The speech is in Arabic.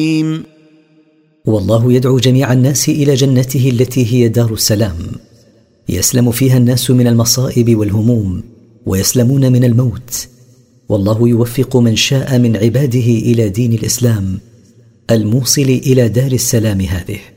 والله يدعو جميع الناس إلى جنته التي هي دار السلام، يسلم فيها الناس من المصائب والهموم ويسلمون من الموت، والله يوفق من شاء من عباده إلى دين الإسلام الموصل إلى دار السلام هذه.